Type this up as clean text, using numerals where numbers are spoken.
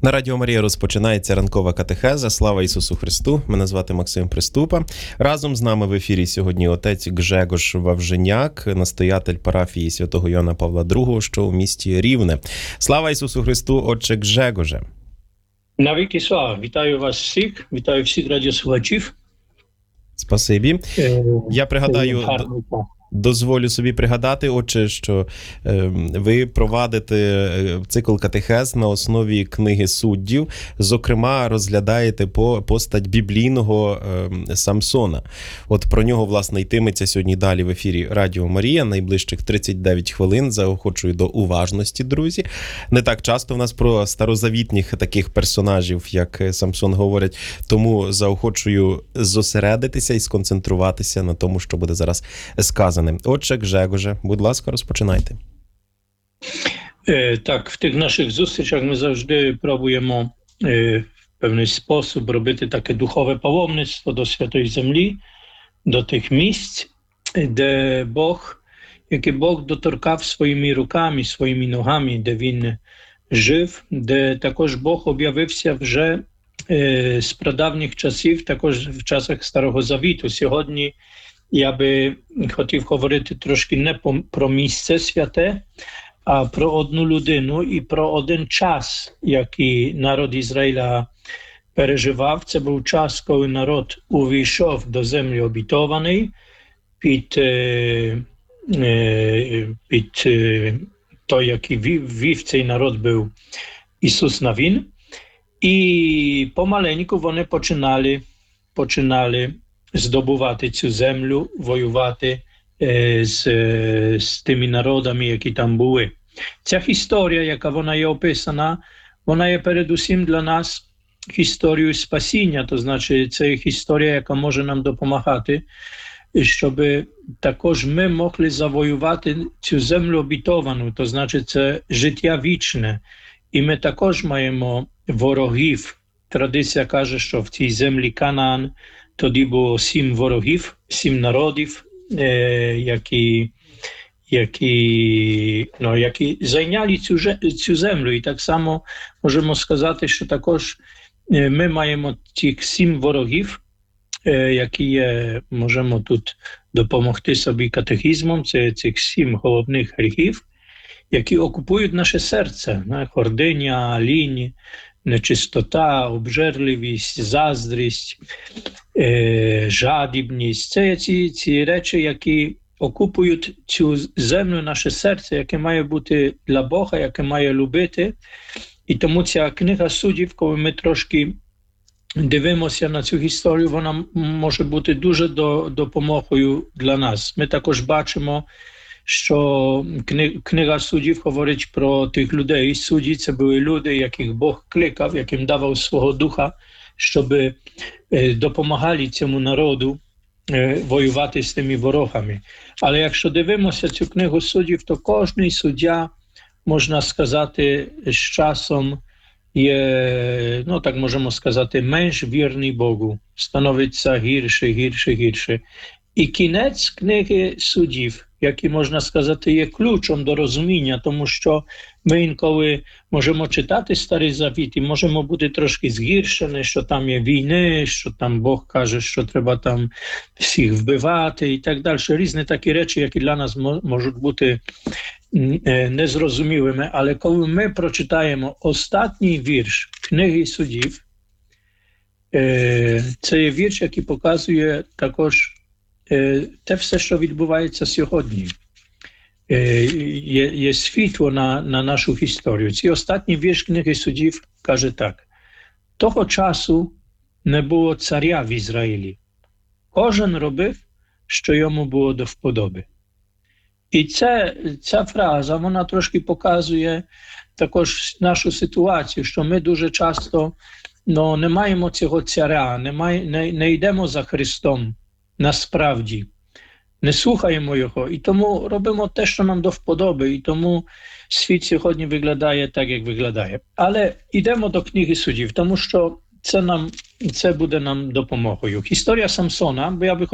На Радіо Марія розпочинається ранкова катехеза. Слава Ісусу Христу! Мене звати Максим Приступа. Разом з нами в ефірі сьогодні отець Гжегош Вавженяк, настоятель парафії святого Йоанна Павла II, що у місті Рівне. Слава Ісусу Христу, отче Гжегоже! Навіки слава! Вітаю вас всіх, вітаю всіх радіослухачів. Спасибі. Я пригадаю... Дозволю собі пригадати, отче, що ви провадите цикл катехез на основі книги Суддів, зокрема, розглядаєте постать біблійного Самсона. От про нього, власне, йтиметься сьогодні далі в ефірі Радіо Марія, найближчих 39 хвилин, заохочую до уважності, друзі. Не так часто в нас про старозавітніх таких персонажів, як Самсон, говорять, тому заохочую зосередитися і сконцентруватися на тому, що буде зараз сказано. Отче Гжегоже, будь ласка, розпочинайте. Так, в тих наших зустрічах ми завжди пробуємо в певний спосіб робити таке духове паломництво до Святої Землі, до тих місць, де Бог, який Бог доторкав своїми руками, своїми ногами, де Він жив, де також Бог об'явився вже з прадавніх часів, також в часах Старого Завіту. Сьогодні я би хотів говорити трошки не про місце святе, а про одну людину і про один час, який народ Ізраїля переживав. Це був час, коли народ увійшов до землі обітованої під той, який вів цей народ, був Ісус Навін. І помаленьку вони починали здобувати цю землю, воювати з тими народами, які там були. Ця історія, яка вона є описана, вона є передусім для нас історією спасіння, то значить це історія, яка може нам допомагати, щоб також ми могли завоювати цю землю обітовану, то значить це життя вічне. І ми також маємо ворогів. Традиція каже, що в цій землі Канаан тоді було 7 ворогів, 7 народів, які зайняли цю землю. І так само можемо сказати, що також ми маємо тих 7 ворогів, які є, можемо тут допомогти собі катехізмом, це цих 7 головних гріхів, які окупують наше серце, гординя, лінь, нечистота, обжерливість, заздрість, жадібність. Це є ці речі, які окупують цю землю, наше серце, яке має бути для Бога, яке має любити. І тому ця книга Суддів, коли ми трошки дивимося на цю історію, вона може бути дуже допомогою для нас. Ми також бачимо, що книга Суддів говорить про тих людей. Судді – це були люди, яких Бог кликав, яким давав свого духа, щоб допомагали цьому народу воювати з тими ворогами. Але якщо дивимося цю книгу Суддів, то кожний суддя, можна сказати, з часом є, так можемо сказати, менш вірний Богу, становиться гірше. І кінець книги Суддів, який, можна сказати, є ключом до розуміння, тому що ми інколи можемо читати Старий Завіт і можемо бути трошки згіршені, що там є війни, що там Бог каже, що треба там всіх вбивати і так далі. Різні такі речі, які для нас можуть бути незрозумілими. Але коли ми прочитаємо останній вірш книги Суддів, це є вірш, який показує також те все, що відбувається сьогодні. Є світло на нашу історію. Цей останній вірш книги Суддів каже так. Того часу не було царя в Ізраїлі. Кожен робив, що йому було до вподоби. І ця фраза, вона трошки показує також нашу ситуацію, що ми дуже часто не маємо цього царя, не йдемо за Христом. Насправді, не слухаємо його, і тому робимо те, що нам до вподоби, і тому світ сьогодні виглядає так, як виглядає. Але йдемо до книги Суддів, тому що це буде нам допомогою. Історія Самсона, бо я би